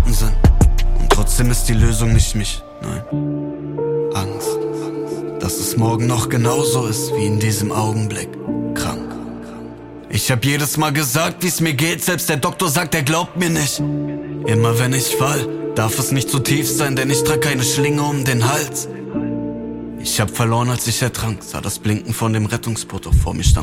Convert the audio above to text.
Gedanken sind. Und trotzdem ist die Lösung nicht mich, nein. Angst, dass es morgen noch genauso ist wie in diesem Augenblick. Krank. Ich hab jedes Mal gesagt, wie's mir geht, selbst der Doktor sagt, er glaubt mir nicht. Immer wenn ich fall, darf es nicht zu tief sein, denn ich trag keine Schlinge um den Hals. Ich hab verloren, als ich ertrank, sah das Blinken von dem Rettungsboot, doch vor mir stand